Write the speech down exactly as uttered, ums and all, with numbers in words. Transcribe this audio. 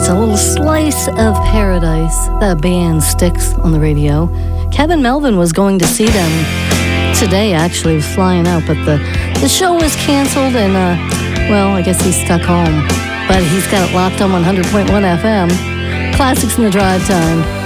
Just a little slice of paradise. That band Styx on the radio. Kevin Melvin was going to see them today, actually. He was flying out, but the, the show was canceled, and, uh, well, I guess he's stuck home. But he's got it locked on one hundred point one F M. Classics in the drive time.